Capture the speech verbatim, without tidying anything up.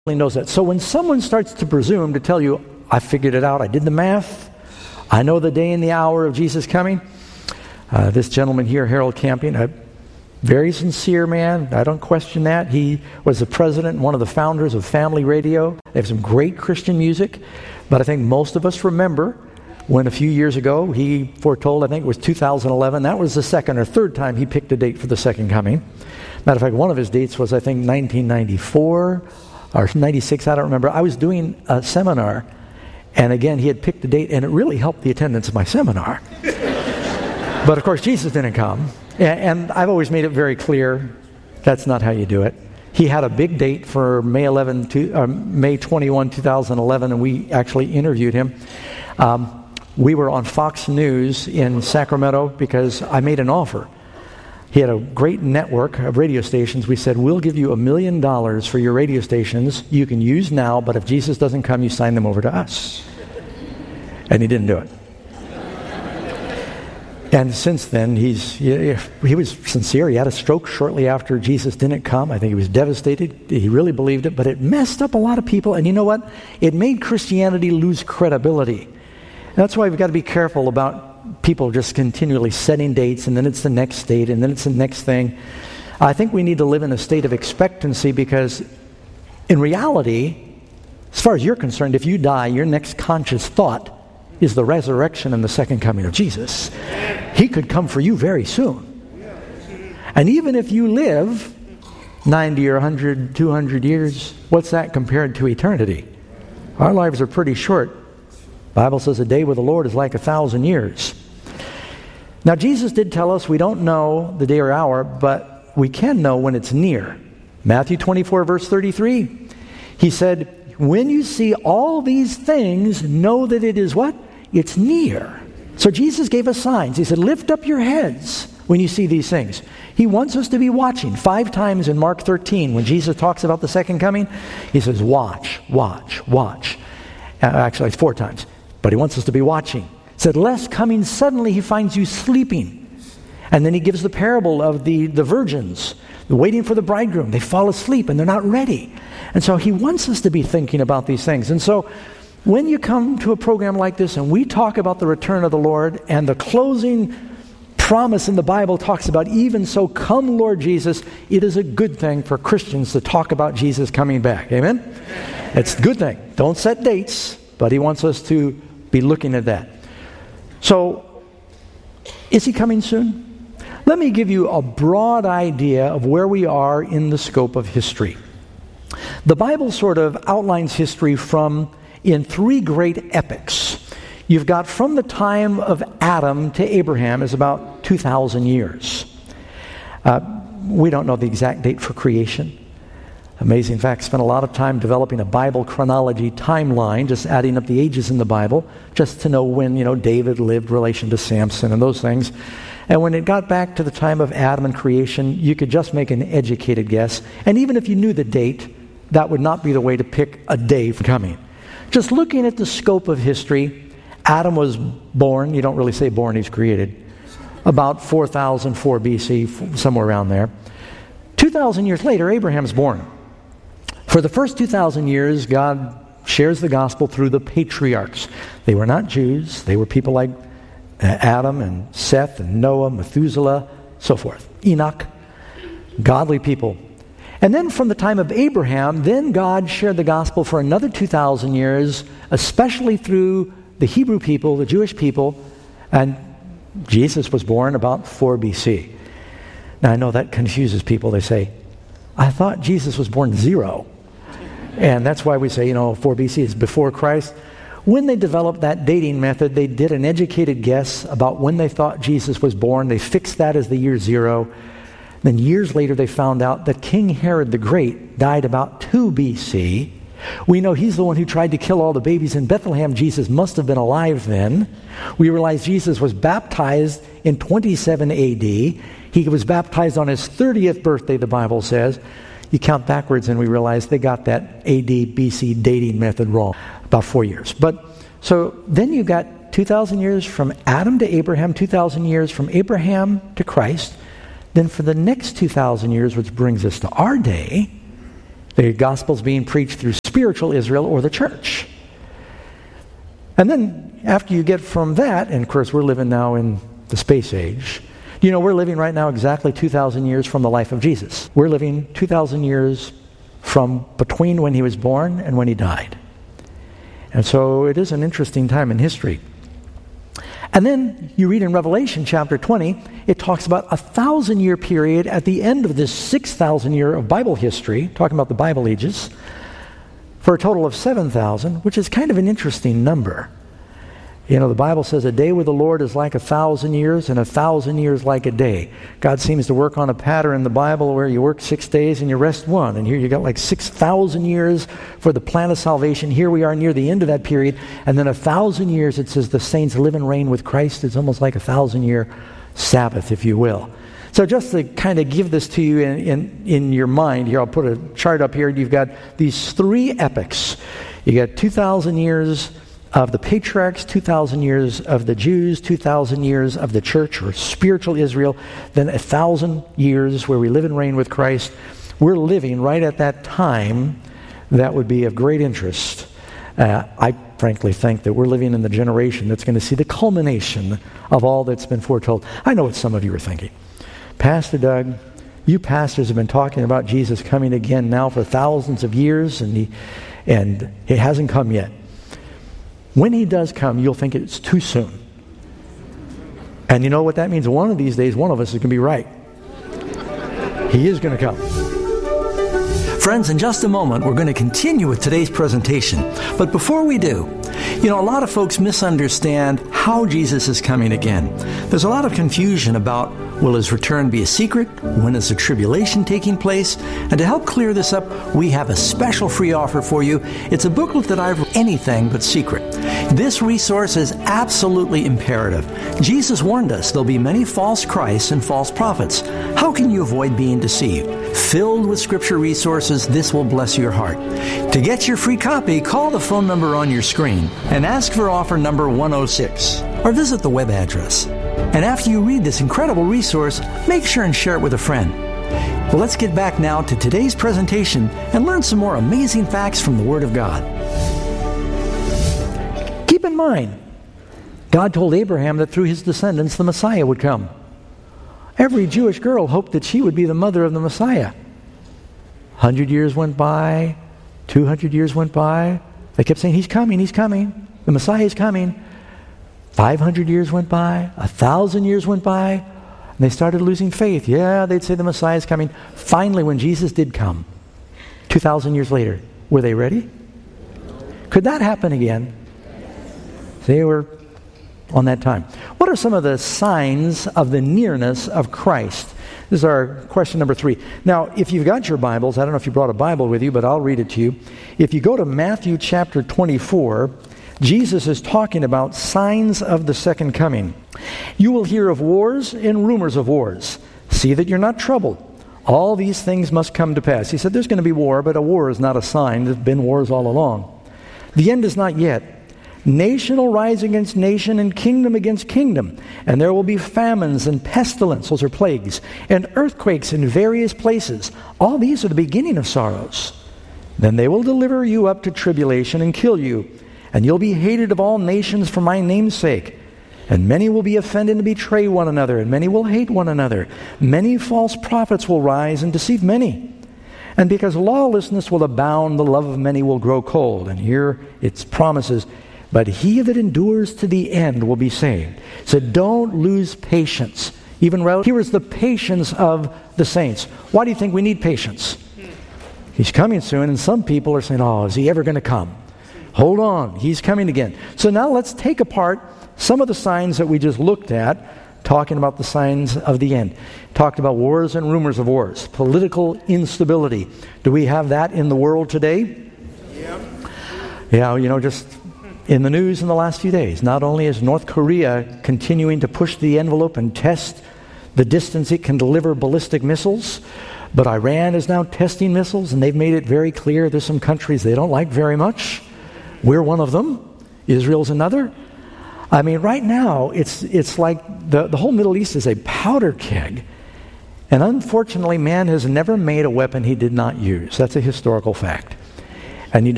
knows that. So when someone starts to presume to tell you, I figured it out, I did the math, I know the day and the hour of Jesus coming, uh, this gentleman here, Harold Campion, a very sincere man, I don't question that. He was the president and one of the founders of Family Radio. They have some great Christian music, but I think most of us remember when a few years ago he foretold, I think it was two thousand eleven, that was the second or third time he picked a date for the second coming. Matter of fact, one of his dates was, I think, nineteen ninety-four or ninety-six, I don't remember. I was doing a seminar, and again, he had picked a date, and it really helped the attendance of my seminar. But of course, Jesus didn't come, and I've always made it very clear that's not how you do it. He had a big date for May eleventh, to, uh, May twenty-first, two thousand eleven, and we actually interviewed him. Um, we were on Fox News in Sacramento because I made an offer. He had a great network of radio stations. We said, we'll give you a million dollars for your radio stations you can use now, but if Jesus doesn't come, you sign them over to us. And he didn't do it. And since then, he's he, he was sincere. He had a stroke shortly after Jesus didn't come. I think he was devastated. He really believed it, but it messed up a lot of people. And you know what? It made Christianity lose credibility. And that's why we've got to be careful about people just continually setting dates, and then it's the next date, and then it's the next thing. I think we need to live in a state of expectancy, because in reality, as far as you're concerned, if you die, your next conscious thought is the resurrection and the second coming of Jesus. He could come for you very soon. And even if you live ninety or one hundred, two hundred years, what's that compared to eternity? Our lives are pretty short. The Bible says a day with the Lord is like a thousand years. Now, Jesus did tell us we don't know the day or hour, but we can know when it's near. Matthew twenty-four, verse thirty-three. He said, when you see all these things, know that it is what? It's near. So Jesus gave us signs. He said, lift up your heads when you see these things. He wants us to be watching. Five times in Mark thirteen, when Jesus talks about the second coming, he says, watch, watch, watch. Uh, actually, it's four times. But he wants us to be watching. He said, lest coming suddenly he finds you sleeping. And then he gives the parable of the, the virgins, waiting for the bridegroom. They fall asleep and they're not ready. And so he wants us to be thinking about these things. And so when you come to a program like this and we talk about the return of the Lord, and the closing promise in the Bible talks about, even so come Lord Jesus, it is a good thing for Christians to talk about Jesus coming back. Amen? It's a good thing. Don't set dates, but he wants us to be looking at that. So, is he coming soon? Let me give you a broad idea of where we are in the scope of history. The Bible sort of outlines history from in three great epochs. You've got from the time of Adam to Abraham is about two thousand years. Uh, we don't know the exact date for creation. Amazing fact, spent a lot of time developing a Bible chronology timeline, just adding up the ages in the Bible, just to know when, you know, David lived, relation to Samson and those things. And when it got back to the time of Adam and creation, you could just make an educated guess. And even if you knew the date, that would not be the way to pick a day for coming. Just looking at the scope of history, Adam was born, you don't really say born, he's created, about four thousand four B C, somewhere around there. two thousand years later, Abraham's born. For the first two thousand years, God shares the gospel through the patriarchs. They were not Jews. They were people like Adam and Seth and Noah, Methuselah, so forth. Enoch, godly people. And then from the time of Abraham, then God shared the gospel for another two thousand years, especially through the Hebrew people, the Jewish people, and Jesus was born about four B C. Now I know that confuses people. They say, I thought Jesus was born zero. And that's why we say, you know, four B C is before Christ. When they developed that dating method, they did an educated guess about when they thought Jesus was born. They fixed that as the year zero. Then years later, they found out that King Herod the Great died about two B C. We know he's the one who tried to kill all the babies in Bethlehem. Jesus must have been alive then. We realize Jesus was baptized in twenty-seven A D. He was baptized on his thirtieth birthday, the Bible says. You count backwards and we realize they got that A D B C dating method wrong, about four years. But so then you got two thousand years from Adam to Abraham, two thousand years from Abraham to Christ. Then for the next two thousand years, which brings us to our day, The gospel's being preached through spiritual Israel or the church. And then after you get from that, and of course we're living now in the space age. You know, we're living right now exactly two thousand years from the life of Jesus. We're living two thousand years from between when he was born and when he died. And so it is an interesting time in history. And then you read in Revelation chapter twenty, it talks about a thousand year period at the end of this six thousand year of Bible history, talking about the Bible ages, for a total of seven thousand, which is kind of an interesting number. You know, the Bible says a day with the Lord is like a thousand years, and a thousand years like a day. God seems to work on a pattern in the Bible where you work six days and you rest one. And here you got like six thousand years for the plan of salvation. Here we are near the end of that period. And then a thousand years, it says the saints live and reign with Christ. It's almost like a thousand year Sabbath, if you will. So just to kind of give this to you in, in, in your mind, here I'll put a chart up here. You've got these three epochs. You got two thousand years of the patriarchs, two thousand years of the Jews, two thousand years of the church or spiritual Israel, then a thousand years where we live and reign with Christ. We're living right at that time that would be of great interest. Uh, I frankly think that we're living in the generation that's going to see the culmination of all that's been foretold. I know what some of you are thinking. Pastor Doug, you pastors have been talking about Jesus coming again now for thousands of years, and he, and it hasn't come yet. When he does come, you'll think it's too soon. And you know what that means? One of these days, one of us is going to be right. He is going to come. Friends, in just a moment, we're going to continue with today's presentation. But before we do, you know, a lot of folks misunderstand how Jesus is coming again. There's a lot of confusion about, will his return be a secret? When is the tribulation taking place? And to help clear this up, we have a special free offer for you. It's a booklet that I've written, Anything But Secret. This resource is absolutely imperative. Jesus warned us there'll be many false Christs and false prophets. How can you avoid being deceived? Filled with scripture resources, this will bless your heart. To get your free copy, call the phone number on your screen and ask for offer number one oh six, or visit the web address. And after you read this incredible resource, make sure and share it with a friend. Well, let's get back now to today's presentation and learn some more amazing facts from the Word of God. Keep in mind, God told Abraham that through his descendants the Messiah would come. Every Jewish girl hoped that she would be the mother of the Messiah. Hundred years went by, two hundred years went by. They kept saying, he's coming, he's coming. The Messiah is coming. Five hundred years went by, a thousand years went by, and they started losing faith. Yeah, they'd say the Messiah is coming. Finally, when Jesus did come, two thousand years later, were they ready? Could that happen again? They were on that time. What are some of the signs of the nearness of Christ? This is our question number three. Now, if you've got your Bibles, I don't know if you brought a Bible with you, but I'll read it to you. If you go to Matthew chapter twenty-four, Jesus is talking about signs of the second coming. You will hear of wars and rumors of wars. See that you're not troubled. All these things must come to pass. He said there's going to be war, but a war is not a sign. There have been wars all along. The end is not yet. Nation will rise against nation and kingdom against kingdom. And there will be famines and pestilence, those are plagues, and earthquakes in various places. All these are the beginning of sorrows. Then they will deliver you up to tribulation and kill you. And you'll be hated of all nations for my name's sake. And many will be offended and betray one another, and many will hate one another. Many false prophets will rise and deceive many. And because lawlessness will abound, the love of many will grow cold. And here it promises, but he that endures to the end will be saved. So don't lose patience. Even right here is the patience of the saints. Why do you think we need patience? He's coming soon, and some people are saying, oh, is he ever going to come? Hold on, he's coming again. So now let's take apart some of the signs that we just looked at, talking about the signs of the end. Talked about wars and rumors of wars, political instability. Do we have that in the world today? Yeah. Yeah, you know, just in the news in the last few days, not only is North Korea continuing to push the envelope and test the distance it can deliver ballistic missiles, but Iran is now testing missiles, and they've made it very clear there's some countries they don't like very much. We're one of them. Israel's another. I mean, right now, it's it's like the, the whole Middle East is a powder keg. And unfortunately, man has never made a weapon he did not use. That's a historical fact. And you